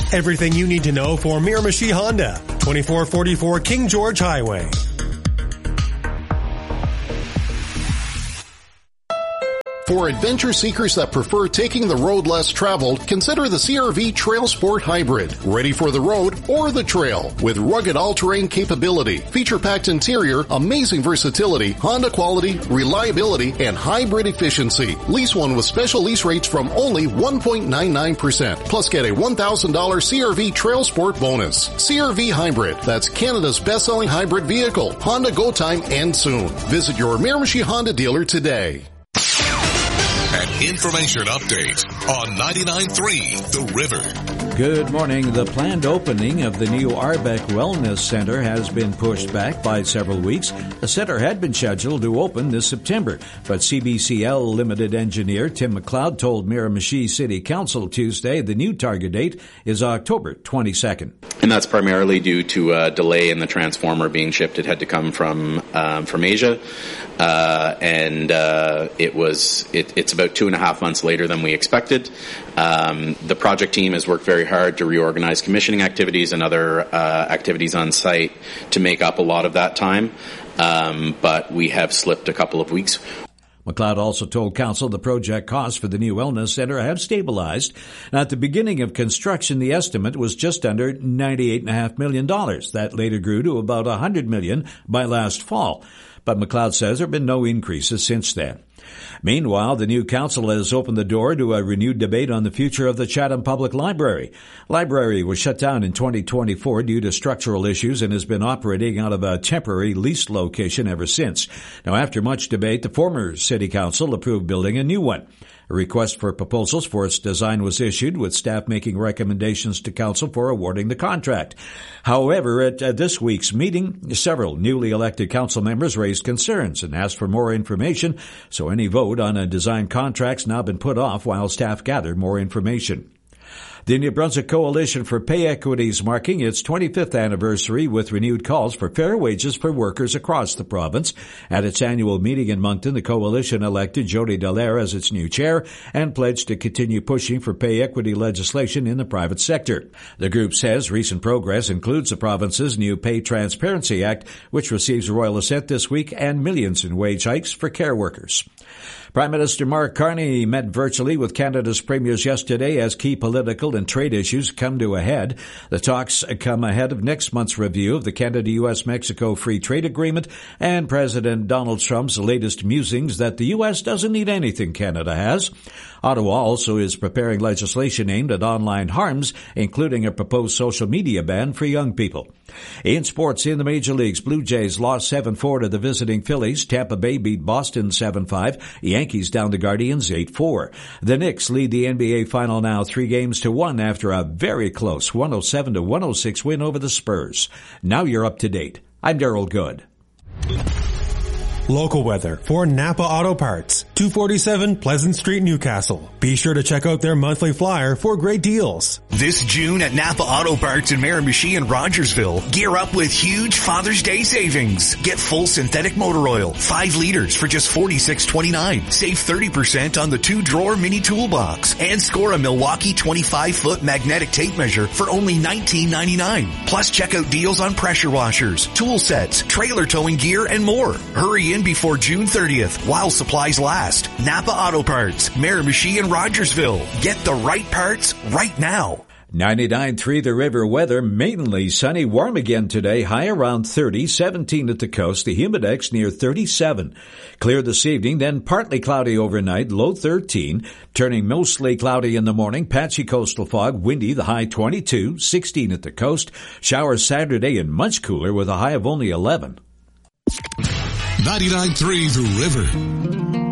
Everything you need to know for Miramichi Honda, 2444 King George Highway. For adventure seekers that prefer taking the road less traveled, consider the CR-V Trail Sport Hybrid. Ready for the road or the trail. With rugged all-terrain capability, feature-packed interior, amazing versatility, Honda quality, reliability, and hybrid efficiency. Lease one with special lease rates from only 1.99%. Plus get a $1,000 CR-V Trail Sport bonus. CR-V Hybrid. That's Canada's best-selling hybrid vehicle. Honda go time ends soon. Visit your Miramichi Honda dealer today. An information update on 99.3 The River. Good morning. The planned opening of the new Arbec Wellness Center has been pushed back by several weeks. The center had been scheduled to open this September, but CBCL Limited engineer Tim McLeod told Miramichi City Council Tuesday the new target date is October 22nd. And that's primarily due to a delay in the transformer being shipped. It had to come from Asia, and it's about 2.5 months later than we expected. The project team has worked very hard to reorganize commissioning activities and other activities on site to make up a lot of that time, but we have slipped a couple of weeks. McLeod also told Council the project costs for the new wellness center have stabilized. At the beginning of construction, the estimate was just under $98.5 million. That later grew to about $100 million by last fall. But McLeod says there have been no increases since then. Meanwhile, the new council has opened the door to a renewed debate on the future of the Chatham Public Library. Library was shut down in 2024 due to structural issues and has been operating out of a temporary leased location ever since. Now, after much debate, the former city council approved building a new one. A request for proposals for its design was issued, with staff making recommendations to council for awarding the contract. However, at this week's meeting, several newly elected council members raised concerns and asked for more information, so any vote on a design contract's now been put off while staff gather more information. The New Brunswick Coalition for Pay Equity is marking its 25th anniversary with renewed calls for fair wages for workers across the province. At its annual meeting in Moncton, the coalition elected Jody Dallaire as its new chair and pledged to continue pushing for pay equity legislation in the private sector. The group says recent progress includes the province's new Pay Transparency Act, which receives royal assent this week, and millions in wage hikes for care workers. Prime Minister Mark Carney met virtually with Canada's premiers yesterday as key political and trade issues come to a head. The talks come ahead of next month's review of the Canada-U.S.-Mexico Free Trade Agreement and President Donald Trump's latest musings that the U.S. doesn't need anything Canada has. Ottawa also is preparing legislation aimed at online harms, including a proposed social media ban for young people. In sports, in the major leagues, Blue Jays lost 7-4 to the visiting Phillies. Tampa Bay beat Boston 7-5. Yankees down the Guardians 8-4. The Knicks lead the NBA final now 3-1 after a very close 107-106 win over the Spurs. Now you're up to date. I'm Daryl Good. Local weather for Napa Auto Parts, 247 Pleasant Street, Newcastle. Be sure to check out their monthly flyer for great deals. This June at Napa Auto Parts in Miramichi and Rogersville, gear up with huge Father's Day savings. Get full synthetic motor oil, 5 liters for just $46.29. Save 30% on the 2-drawer mini toolbox and score a Milwaukee 25-foot magnetic tape measure for only $19.99. Plus check out deals on pressure washers, tool sets, trailer towing gear, and more. Hurry in before June 30th while supplies last. Napa Auto Parts, Miramichi and Rogersville. Get the right parts right now. 99.3 The River weather, mainly sunny, warm again today, high around 30, 17 at the coast, the humidex near 37. Clear this evening, then partly cloudy overnight, low 13, turning mostly cloudy in the morning, patchy coastal fog, windy, the high 22, 16 at the coast, showers Saturday and much cooler with a high of only 11. 99.3 The River.